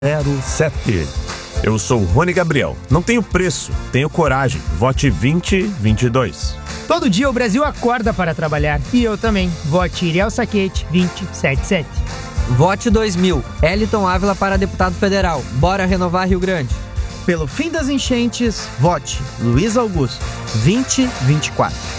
07. Eu sou Rony Gabriel. Não tenho preço, tenho coragem. Vote 2022. Todo dia o Brasil acorda para trabalhar. E eu também. Vote Iriel Saquete 277. Vote 2000. Eliton Ávila para deputado federal. Bora renovar Rio Grande. Pelo fim das enchentes, vote Luiz Augusto 2024.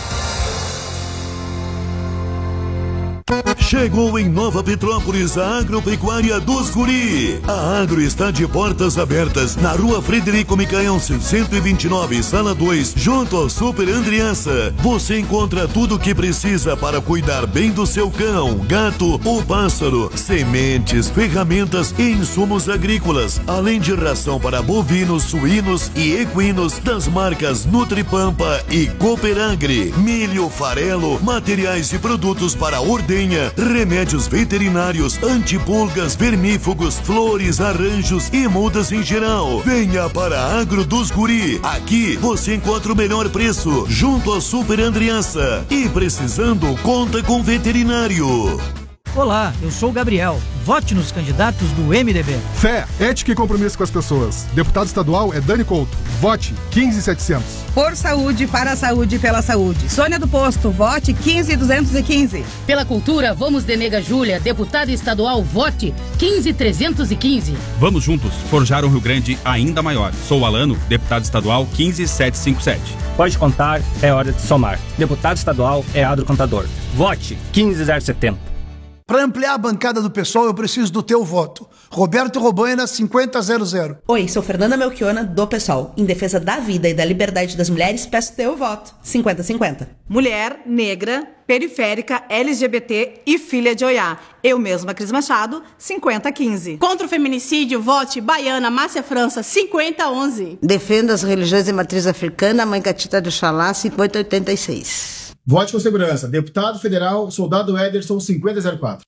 Chegou em Nova Petrópolis a Agropecuária dos Guri. A Agro está de portas abertas na Rua Frederico Micael 129, Sala 2, junto ao Super Andriança. Você encontra tudo o que precisa para cuidar bem do seu cão, gato ou pássaro, sementes, ferramentas e insumos agrícolas, além de ração para bovinos, suínos e equinos das marcas Nutripampa e Cooperagri, milho, farelo, materiais e produtos para ordenha, remédios veterinários, antipulgas, vermífugos, flores, arranjos e mudas em geral. Venha para a Agro dos Guri. Aqui você encontra o melhor preço, junto ao Super Andriança. E precisando, conta com veterinário. Olá, eu sou o Gabriel. Vote nos candidatos do MDB. Fé, ética e compromisso com as pessoas. Deputado estadual é Dani Couto. Vote 15700. Por saúde, para a saúde e pela saúde. Sônia do Posto, vote 15215. Pela cultura, vamos de Nega Júlia, deputada estadual, vote 15315. Vamos juntos forjar um Rio Grande ainda maior. Sou Alano, deputado estadual 15757. Pode contar, é hora de somar. Deputado estadual é Adro Contador. Vote 15070. Para ampliar a bancada do pessoal, eu preciso do teu voto. Roberto Robaina, 5000. Oi, sou Fernanda Melchiona, do PSOL. Em defesa da vida e da liberdade das mulheres, peço teu voto. 50-50. Mulher, negra, periférica, LGBT e filha de Oiá. Eu mesma, Cris Machado, 50-15. Contra o feminicídio, vote Baiana, Márcia França, 50-11. Defenda as religiões de matriz africana, Mãe Catita de Oxalá, 50-86. Vote com segurança. Deputado federal, soldado Ederson, 5004.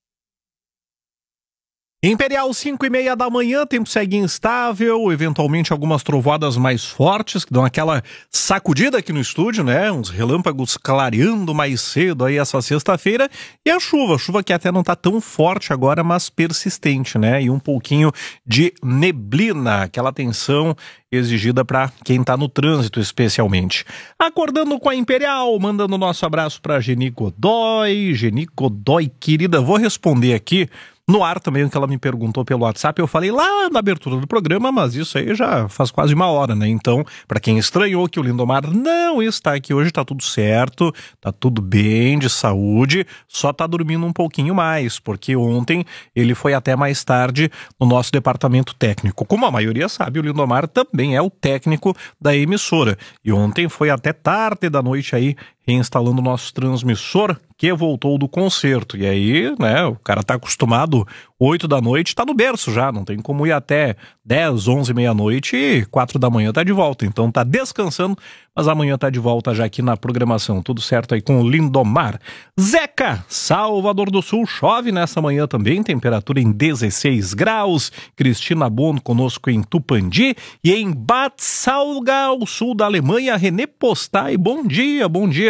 Imperial, 5:30 da manhã, tempo segue instável, eventualmente algumas trovoadas mais fortes, que dão aquela sacudida aqui no estúdio, né? Uns relâmpagos clareando mais cedo aí essa sexta-feira. E a chuva que até não tá tão forte agora, mas persistente, né? E um pouquinho de neblina, aquela tensão exigida para quem tá no trânsito especialmente. Acordando com a Imperial, mandando nosso abraço para Geni Godoy. Geni Godoy, querida, vou responder aqui no ar também o que ela me perguntou pelo WhatsApp. Eu falei lá na abertura do programa, mas isso aí já faz quase uma hora, né? Então, para quem estranhou que o Lindomar não está aqui hoje, tá tudo certo, tá tudo bem, de saúde, só tá dormindo um pouquinho mais, porque ontem ele foi até mais tarde no nosso departamento técnico. Como a maioria sabe, o Lindomar também é o técnico da emissora. E ontem foi até tarde da noite aí, reinstalando o nosso transmissor, que voltou do concerto. E aí, né, o cara tá acostumado, 8 da noite, tá no berço já, não tem como ir até 10, 11, meia-noite e 4 da manhã tá de volta. Então tá descansando, mas amanhã tá de volta já aqui na programação. Tudo certo aí com o Lindomar. Zeca, Salvador do Sul, chove nessa manhã também, temperatura em 16 graus. Cristina Bono conosco em Tupandi e em Bad Salzgitter, sul da Alemanha, René Postai. Bom dia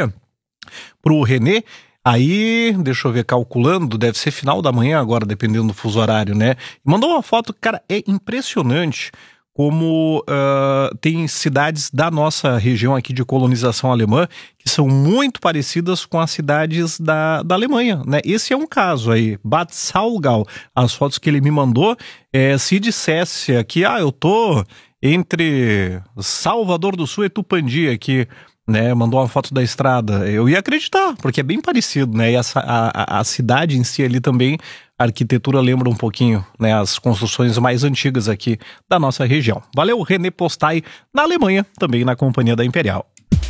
pro René. Aí, deixa eu ver, calculando, deve ser final da manhã agora, dependendo do fuso horário, né? Mandou uma foto, cara, é impressionante como tem cidades da nossa região aqui de colonização alemã que são muito parecidas com as cidades da Alemanha, né? Esse é um caso aí, Bad Salzgitter, as fotos que ele me mandou, se dissesse aqui, eu tô entre Salvador do Sul e Tupandi aqui, né, mandou uma foto da estrada, eu ia acreditar, porque é bem parecido, né, e a cidade em si ali também, a arquitetura lembra um pouquinho, né, as construções mais antigas aqui da nossa região. Valeu, René Postai, na Alemanha, também na companhia da Imperial.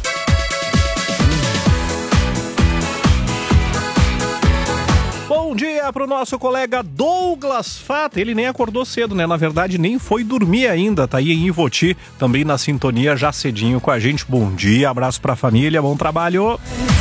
Bom dia para o nosso colega Douglas Fata. Ele nem acordou cedo, né? Na verdade, nem foi dormir ainda. Tá aí em Ivoti, também na sintonia, já cedinho com a gente. Bom dia, abraço para a família, bom trabalho.